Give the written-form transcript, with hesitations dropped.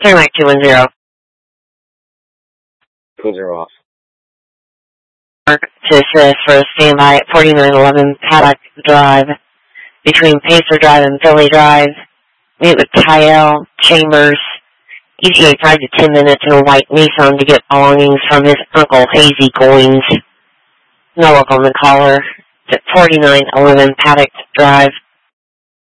Turn Mike 210. 2-0 off. To assist for a standby at 4911 Paddock Drive between Pacer Drive and Philly Drive. Meet with Kyle Chambers. ETA 5 to 10 minutes in a white Nissan to get belongings from his uncle Hazy Goins. No look on the caller at 4911 Paddock Drive.